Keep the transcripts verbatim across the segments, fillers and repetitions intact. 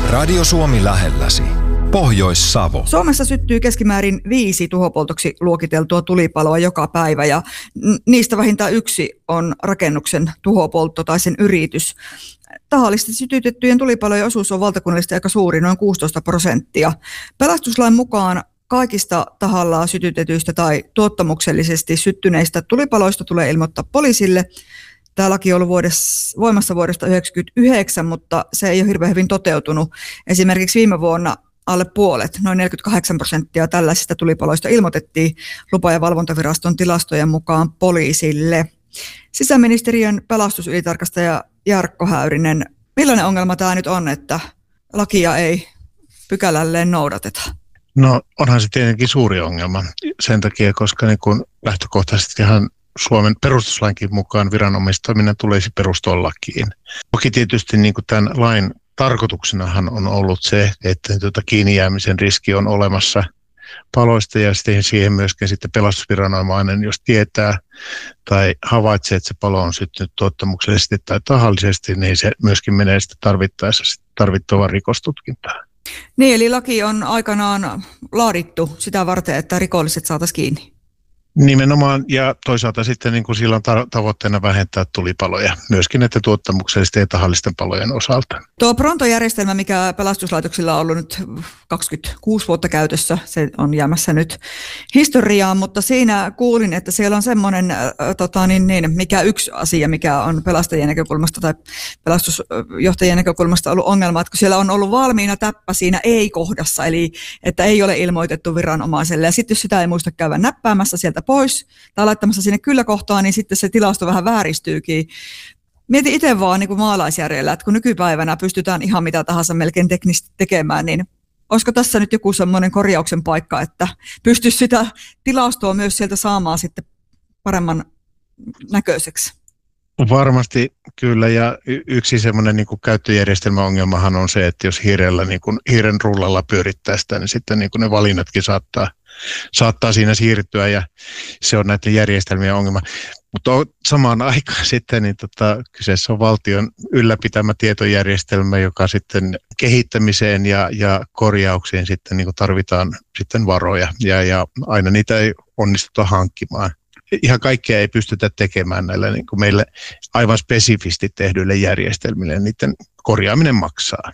Radio Suomi lähelläsi. Pohjois-Savo. Suomessa syttyy keskimäärin viisi tuhopoltoksi luokiteltua tulipaloa joka päivä ja niistä vähintään yksi on rakennuksen tuhopoltto tai sen yritys. Tahallisesti sytytettyjen tulipalojen osuus on valtakunnallisesti aika suuri, noin kuusitoista prosenttia. Pelastuslain mukaan kaikista tahallaa sytytetyistä tai tuottamuksellisesti syttyneistä tulipaloista tulee ilmoittaa poliisille. Tämä laki on ollut vuodessa, voimassa vuodesta yhdeksänkymmentäyhdeksän, mutta se ei ole hirveän hyvin toteutunut. Esimerkiksi viime vuonna alle puolet, noin neljäkymmentäkahdeksan prosenttia tällaisista tulipaloista ilmoitettiin lupa- ja valvontaviraston tilastojen mukaan poliisille. Sisäministeriön pelastusylitarkastaja Jarkko Häyrinen, millainen ongelma tämä nyt on, että lakia ei pykälälleen noudateta? No onhan se tietenkin suuri ongelma sen takia, koska niin kun lähtökohtaisesti ihan Suomen perustuslainkin mukaan viranomaistoiminnan tulisi perustua lakiin. Toki tietysti niin kuin tämän lain tarkoituksenahan on ollut se, että tuota kiinni jäämisen riski on olemassa paloista ja sitten siihen myöskin sitten pelastusviranomainen, jos tietää tai havaitsee, että se palo on syttynyt tuottamuksellisesti tai tahallisesti, niin se myöskin menee sitten tarvittaessa tarvittavaan rikostutkintaan. Niin, eli laki on aikanaan laadittu sitä varten, että rikolliset saataisiin kiinni. Nimenomaan, ja toisaalta sitten niin kuin sillä on ta- tavoitteena vähentää tulipaloja, myöskin näiden tuottamuksellisten ja tahallisten palojen osalta. Tuo Pronto-järjestelmä, mikä pelastuslaitoksilla on ollut nyt kaksikymmentäkuusi vuotta käytössä, se on jäämässä nyt historiaan, mutta siinä kuulin, että siellä on semmoinen, äh, tota, niin, niin, mikä yksi asia, mikä on pelastajien näkökulmasta tai pelastusjohtajien näkökulmasta ollut ongelma, että kun siellä on ollut valmiina täppä siinä ei-kohdassa, eli että ei ole ilmoitettu viranomaiselle, ja sitten jos sitä ei muista käydä näppäämässä sieltä pois tai laittamassa sinne kyllä-kohtaan, niin sitten se tilasto vähän vääristyykin. Mietin itse vaan niin kuin maalaisjärjellä, että kun nykypäivänä pystytään ihan mitä tahansa melkein teknisesti tekemään, niin olisiko tässä nyt joku semmoinen korjauksen paikka, että pystyisi sitä tilastoa myös sieltä saamaan sitten paremman näköiseksi? Varmasti kyllä, ja y- yksi semmoinen niin kuin käyttöjärjestelmäongelmahan on se, että jos hiirellä, niin kuin hiiren rullalla pyörittää sitä, niin sitten niin kuin ne valinnatkin saattaa, saattaa siinä siirtyä, ja se on näiden järjestelmien ongelma. Mutta samaan aikaan sitten niin tota, kyseessä on valtion ylläpitämä tietojärjestelmä, joka sitten kehittämiseen ja, ja korjauksiin sitten niin kuin tarvitaan sitten varoja, ja, ja aina niitä ei onnistuta hankkimaan. Ihan kaikkea ei pystytä tekemään näillä niin kuin meille aivan spesifisti tehdyille järjestelmille. Niiden korjaaminen maksaa.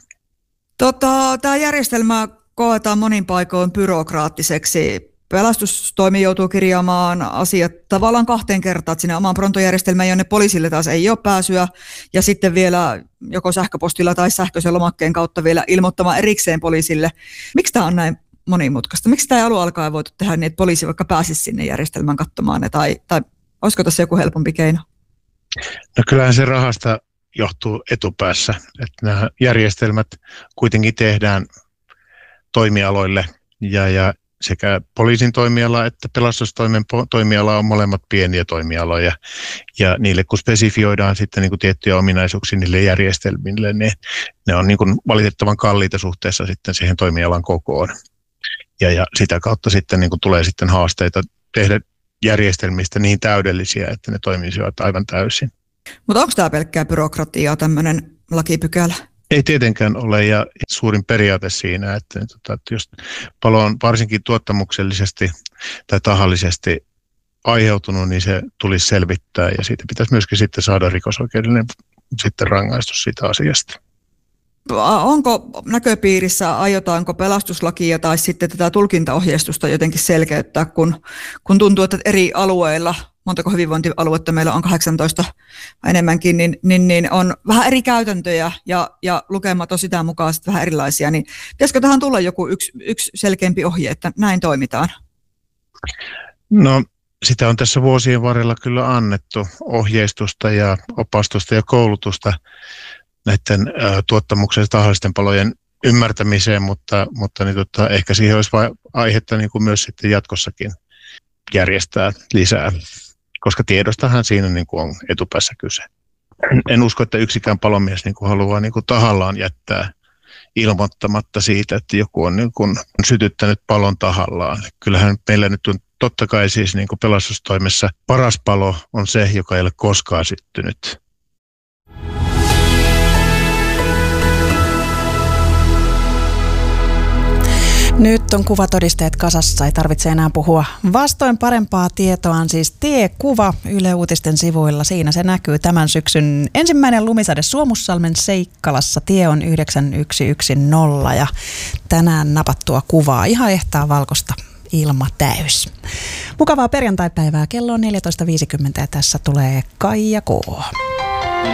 Tota, tämä järjestelmä koetaan monin paikoin byrokraattiseksi. Pelastustoimi joutuu kirjaamaan asiat tavallaan kahteen kertaan, että sinne omaan Pronto-järjestelmään, jonne poliisille taas ei ole pääsyä, ja sitten vielä joko sähköpostilla tai sähköisen lomakkeen kautta vielä ilmoittamaan erikseen poliisille. Miksi tämä on näin monimutkaista? Miksi tämä ei alun alkaen voitu tehdä niin, että poliisi vaikka pääsisi sinne järjestelmään katsomaan ne, tai, tai olisiko tässä joku helpompi keino? No kyllähän se rahasta johtuu etupäässä, että nämä järjestelmät kuitenkin tehdään toimialoille, ja, ja sekä poliisin toimiala että pelastustoimen toimiala on molemmat pieniä toimialoja, ja niille kun spesifioidaan sitten niin kuin tiettyjä ominaisuuksia niille järjestelmille, niin ne on niin kuin valitettavan kalliita suhteessa sitten siihen toimialan kokoon. Ja, ja sitä kautta sitten niin kuin tulee sitten haasteita tehdä järjestelmistä niin täydellisiä, että ne toimisivat aivan täysin. Mutta onko tämä pelkkää byrokratiaa, tämmöinen lakipykälä? Ei tietenkään ole, ja suurin periaate siinä, että, että jos palo on varsinkin tuottamuksellisesti tai tahallisesti aiheutunut, niin se tulisi selvittää, ja siitä pitäisi myöskin sitten saada rikosoikeudellinen sitten rangaistus siitä asiasta. Onko näköpiirissä, aiotaanko pelastuslakia tai sitten tätä tulkintaohjeistusta jotenkin selkeyttää, kun, kun tuntuu, että eri alueilla, montako hyvinvointialuetta meillä on kahdeksantoista enemmänkin, niin, niin, niin on vähän eri käytäntöjä ja, ja lukemat on sitä mukaan sitten vähän erilaisia, niin pitäisikö tähän tulla joku yksi, yksi selkeämpi ohje, että näin toimitaan? No sitä on tässä vuosien varrella kyllä annettu ohjeistusta ja opastusta ja koulutusta näiden ä, tuottamuksellisten tahallisten palojen ymmärtämiseen, mutta, mutta niin, tota, ehkä siihen olisi vai aihetta niin kuin myös sitten jatkossakin järjestää lisää, koska tiedostahan siinä niin kuin on etupäässä kyse. En usko, että yksikään palomies niin kuin haluaa niin kuin tahallaan jättää ilmoittamatta siitä, että joku on niin kuin sytyttänyt palon tahallaan. Kyllähän meillä nyt on totta kai siis niin kuin pelastustoimessa paras palo on se, joka ei ole koskaan syttynyt. Nyt on kuvatodisteet kasassa, ei tarvitse enää puhua. Vastoin parempaa tietoa on siis tiekuva Yle Uutisten sivuilla. Siinä se näkyy tämän syksyn ensimmäinen lumisade Suomussalmen Seikkalassa. Tie on yhdeksän yksi yksi nolla ja tänään napattua kuvaa ihan ehtaa valkoista ilma täys. Mukavaa perjantaipäivää, kello on neljätoista viisikymmentä ja tässä tulee Kaija K.